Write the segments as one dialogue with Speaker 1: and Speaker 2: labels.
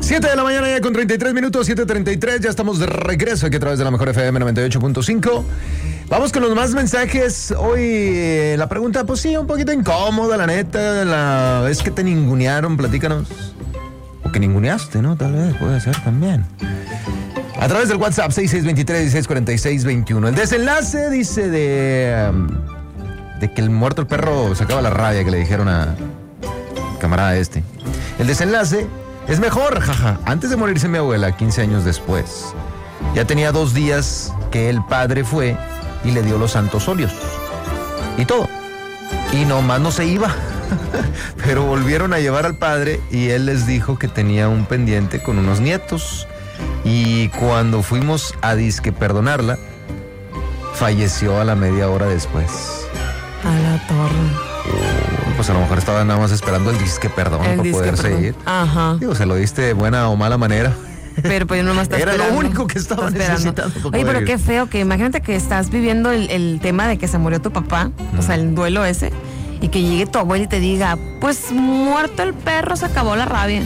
Speaker 1: 7 de la mañana ya con 33 minutos, 7:33, ya estamos de regreso aquí a través de la Mejor FM 98.5. Vamos con los más mensajes. Hoy la pregunta, pues sí, un poquito incómoda, la neta. La vez que te ningunearon, platícanos. O que ninguneaste, ¿no? Tal vez, puede ser también. A través del WhatsApp 6623-1646-21. El desenlace dice de que el muerto el perro sacaba la rabia que le dijeron a camarada este. El desenlace es mejor, jaja. Antes de morirse mi abuela, 15 años después, ya tenía 2 días que el padre fue y le dio los santos óleos. Y todo. Y nomás no se iba. Pero volvieron a llevar al padre y él les dijo que tenía un pendiente con unos nietos. Y cuando fuimos a disque perdonarla, falleció a la media hora después.
Speaker 2: A la torre.
Speaker 1: Pues a lo mejor estaba nada más esperando el disque perdón para poder seguir.
Speaker 2: Ajá.
Speaker 1: Digo, se lo diste de buena o mala manera.
Speaker 2: Pero pues no más está
Speaker 1: Era
Speaker 2: esperando.
Speaker 1: lo único que estaba necesitando.
Speaker 2: Oye, pero qué feo que imagínate que estás viviendo el tema de que se murió tu papá, o sea, el duelo ese, y que llegue tu abuelo y te diga, pues muerto el perro, se acabó la rabia.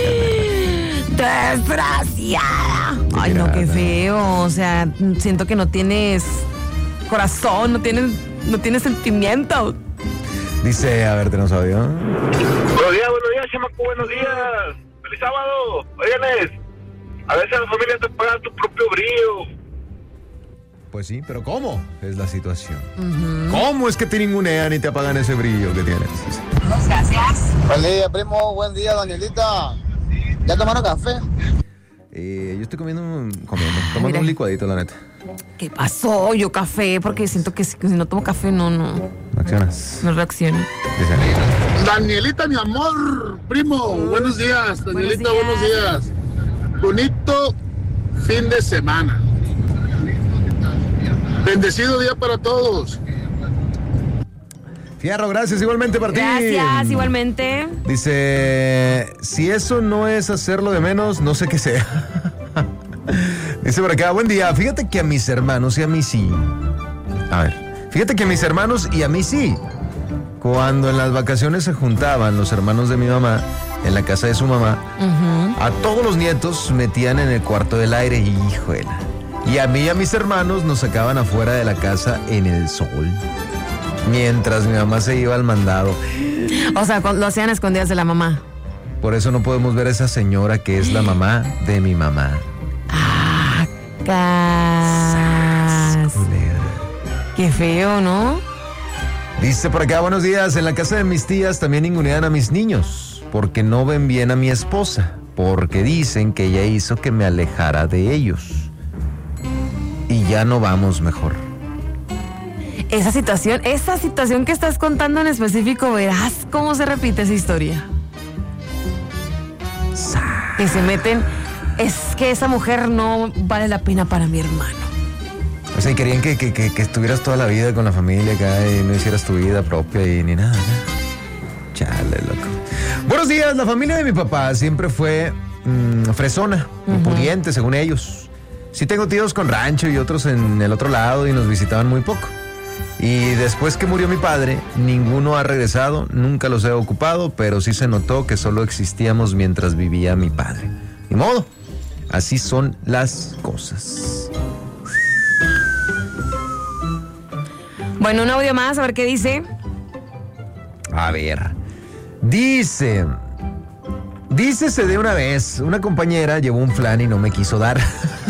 Speaker 2: ¡Desgraciada! Ay, no, qué feo. O sea, siento que no tienes corazón, no tienes sentimiento.
Speaker 1: Dice, a ver, tenemos audio.
Speaker 3: Buenos días, chamaco, buenos días. ¡Feliz sábado! Óiganles, a veces la familia te paga tu propio brillo.
Speaker 1: Pues sí, pero ¿cómo es la situación? ¿Cómo es que te ningunean y te apagan ese brillo que tienes?
Speaker 2: Gracias.
Speaker 4: Buen día, primo. Buen día, Danielita. ¿Ya tomaron café?
Speaker 1: Yo estoy tomando un licuadito, la neta.
Speaker 2: ¿Qué pasó? Yo café, porque siento que si no tomo café, no
Speaker 1: ¿Reaccionas?
Speaker 2: no reacciono.
Speaker 1: Dice.
Speaker 5: Danielita, mi amor, primo, buenos días. Danielita, buenos días. Bonito fin de semana. Bendecido día para todos.
Speaker 1: Fierro, gracias igualmente para ti.
Speaker 2: Gracias, igualmente.
Speaker 1: Dice, si eso no es hacerlo de menos, no sé qué sea. Dice por acá, buen día, fíjate que a mis hermanos y a mí sí. A ver, fíjate que a mis hermanos y a mí sí. Cuando en las vacaciones se juntaban los hermanos de mi mamá en la casa de su mamá, a todos los nietos metían en el cuarto del aire, híjole. Y a mí y a mis hermanos nos sacaban afuera de la casa en el sol, mientras mi mamá se iba al mandado.
Speaker 2: O sea, lo hacían a escondidas de la mamá.
Speaker 1: Por eso no podemos ver a esa señora que es la mamá de mi mamá.
Speaker 2: Qué feo, ¿no?
Speaker 1: Dice por acá, buenos días, en la casa de mis tías también ningunean a mis niños, porque no ven bien a mi esposa, porque dicen que ella hizo que me alejara de ellos. Y ya no vamos mejor.
Speaker 2: Esa situación que estás contando en específico, verás cómo se repite esa historia. Que se meten, es que esa mujer no vale la pena para mi hermano.
Speaker 1: O sea, y querían que estuvieras toda la vida con la familia acá y no hicieras tu vida propia y ni nada, ¿no? Chale, loco. Buenos días, la familia de mi papá siempre fue fresona, pudiente, según ellos. Sí tengo tíos con rancho y otros en el otro lado y nos visitaban muy poco. Y después que murió mi padre, ninguno ha regresado, nunca los he ocupado, pero sí se notó que solo existíamos mientras vivía mi padre. Ni modo, así son las cosas.
Speaker 2: Bueno, un audio más, a ver qué dice.
Speaker 1: A ver, dícese de una vez, una compañera llevó un flan y no me quiso dar.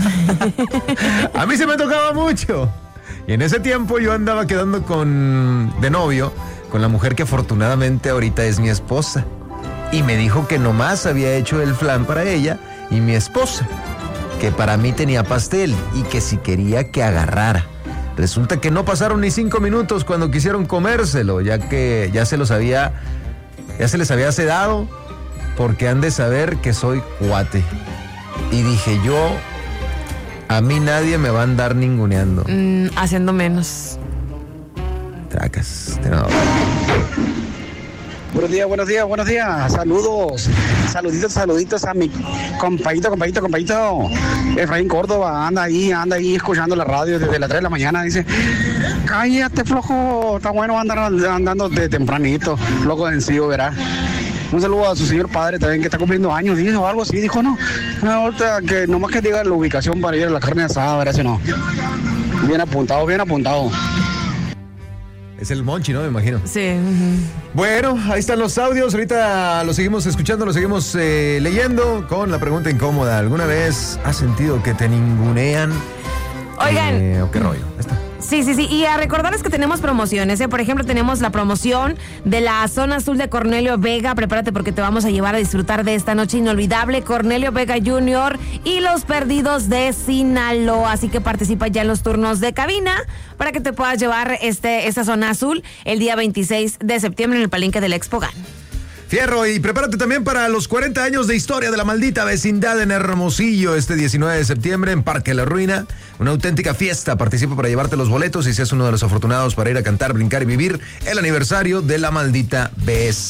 Speaker 1: A mí se me tocaba mucho. Y en ese tiempo yo andaba quedando de novio con la mujer que afortunadamente ahorita es mi esposa. Y me dijo que nomás había hecho el flan para ella y mi esposa, que para mí tenía pastel y que si quería que agarrara. Resulta que no pasaron ni 5 minutos cuando quisieron comérselo, ya que ya se les había sedado, porque han de saber que soy cuate. Y dije yo, a mí nadie me va a andar ninguneando.
Speaker 2: Haciendo menos.
Speaker 1: Tracas. No.
Speaker 4: Buenos días. Saluditos a mi compañito. Efraín Córdoba anda ahí escuchando la radio desde las 3 de la mañana. Dice, cállate, flojo, está bueno andar andando de tempranito, flojo de encío, verás. Un saludo a su señor padre también que está cumpliendo años, dijo algo así, dijo no. No, ahorita que nomás que diga la ubicación para ir a la carne asada, a ver si no. Bien apuntado, bien apuntado.
Speaker 1: Es el Monchi, ¿no? Me imagino.
Speaker 2: Sí.
Speaker 1: Bueno, ahí están los audios. Ahorita los seguimos escuchando, los seguimos leyendo con la pregunta incómoda. ¿Alguna vez has sentido que te ningunean?
Speaker 2: Oigan.
Speaker 1: ¿O qué rollo? Está.
Speaker 2: Sí. Y a recordarles que tenemos promociones, ¿eh? Por ejemplo, tenemos la promoción de la Zona Azul de Cornelio Vega. Prepárate porque te vamos a llevar a disfrutar de esta noche inolvidable. Cornelio Vega Jr. y Los Perdidos de Sinaloa. Así que participa ya en los turnos de cabina para que te puedas llevar esta Zona Azul el día 26 de septiembre en el Palenque del Expo GAN.
Speaker 1: Fierro, y prepárate también para los 40 años de historia de la maldita vecindad en Hermosillo este 19 de septiembre en Parque La Ruina. Una auténtica fiesta. Participa para llevarte los boletos y seas uno de los afortunados para ir a cantar, brincar y vivir el aniversario de la maldita vecindad.